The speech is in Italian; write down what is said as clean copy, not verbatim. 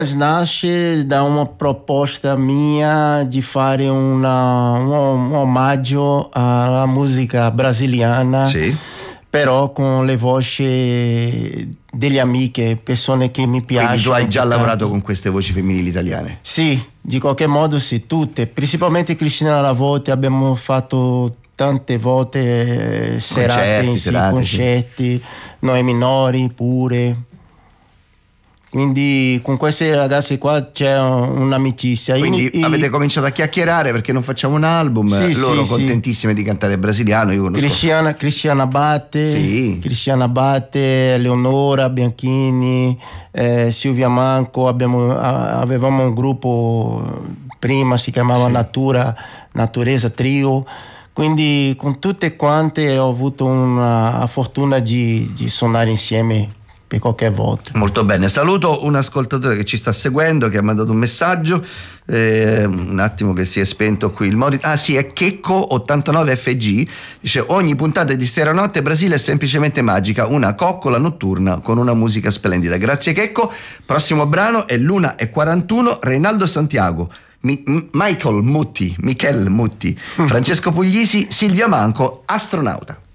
Nasce da una proposta mia di fare un omaggio alla musica brasiliana, Sì. però con le voci delle amiche, persone che mi piacciono. Quindi tu hai già che lavorato canto. con queste voci femminili italiane? Sì, di qualche modo sì, tutte, principalmente Cristina Lavote. Abbiamo fatto tante volte serate, concerti, sì. Noi minori pure. Quindi con queste ragazze qua c'è un'amicizia. Quindi avete cominciato a chiacchierare perché non facciamo un album, sì, loro sì, contentissime di cantare brasiliano. Io conosco Cristiana Abate, sì. Cristiana Abate, Leonora Bianchini, Silvia Manco. Avevamo un gruppo prima, si chiamava sì. Natureza Trio. Quindi con tutte quante ho avuto la fortuna di suonare insieme per qualche volta. Molto bene, saluto un ascoltatore che ci sta seguendo, che ha mandato un messaggio, un attimo che si è spento qui il monitor. Sì, è Checco89FG, dice: ogni puntata di Stereonotte Brasile è semplicemente magica, una coccola notturna con una musica splendida. Grazie Checco. Prossimo brano è l'1:41, Reinaldo Santiago, Michel Mutti, Francesco Puglisi, Silvia Manco, Astronauta.